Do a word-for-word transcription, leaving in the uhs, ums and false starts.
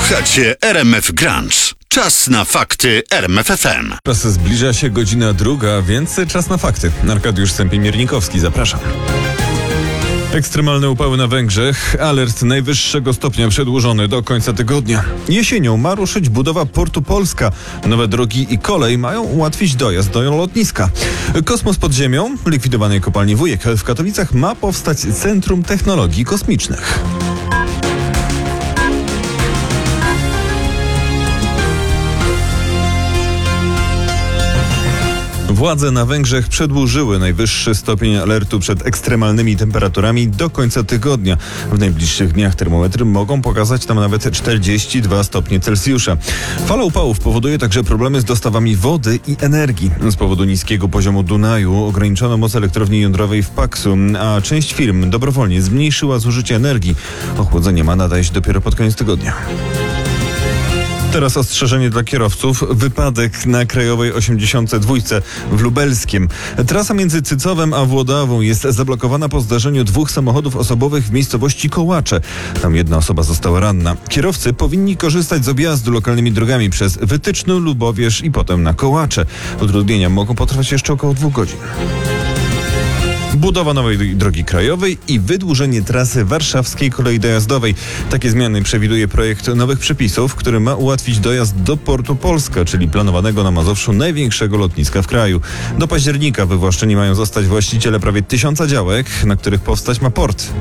Słuchacie R M F Grunge. Czas na fakty R M F F M. Czas zbliża się godzina druga, więc czas na fakty. Arkadiusz Stępień-Miernikowski, zapraszam. Ekstremalne upały na Węgrzech. Alert najwyższego stopnia przedłużony do końca tygodnia. Jesienią ma ruszyć budowa portu Polska. Nowe drogi i kolej mają ułatwić dojazd do lotniska. Kosmos pod ziemią. Likwidowanej kopalni Wujek w Katowicach ma powstać Centrum Technologii Kosmicznych. Władze na Węgrzech przedłużyły najwyższy stopień alertu przed ekstremalnymi temperaturami do końca tygodnia. W najbliższych dniach termometry mogą pokazać tam nawet czterdzieści dwa stopnie Celsjusza. Fala upałów powoduje także problemy z dostawami wody i energii. Z powodu niskiego poziomu Dunaju ograniczono moc elektrowni jądrowej w Paksu, a część firm dobrowolnie zmniejszyła zużycie energii. Ochłodzenie ma nadejść dopiero pod koniec tygodnia. Teraz ostrzeżenie dla kierowców. Wypadek na Krajowej osiemdziesiąt dwa w Lubelskiem. Trasa między Cycowem a Włodawą jest zablokowana po zdarzeniu dwóch samochodów osobowych w miejscowości Kołacze. Tam jedna osoba została ranna. Kierowcy powinni korzystać z objazdu lokalnymi drogami przez Wytyczno, Lubowierz i potem na Kołacze. Utrudnienia mogą potrwać jeszcze około dwóch godzin. Budowa nowej drogi krajowej i wydłużenie trasy warszawskiej kolei dojazdowej. Takie zmiany przewiduje projekt nowych przepisów, który ma ułatwić dojazd do portu Polska, czyli planowanego na Mazowszu największego lotniska w kraju. Do października wywłaszczeni mają zostać właściciele prawie tysiąca działek, na których powstać ma port.